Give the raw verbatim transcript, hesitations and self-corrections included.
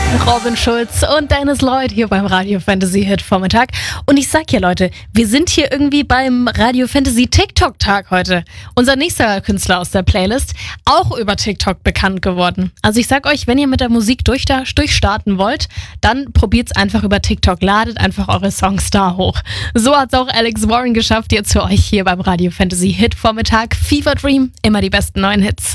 Robin Schulz und Dennis Lloyd hier beim Radio Fantasy Hit Vormittag. Und ich sag ja, Leute, wir sind hier irgendwie beim Radio Fantasy TikTok Tag heute. Unser nächster Künstler aus der Playlist, auch über TikTok bekannt geworden. Also ich sag euch, wenn ihr mit der Musik durch, durchstarten wollt, dann probiert's einfach über TikTok. Ladet einfach eure Songs da hoch. So hat's auch Alex Warren geschafft, jetzt für euch hier beim Radio Fantasy Hit Vormittag. Fever Dream, immer die besten neuen Hits.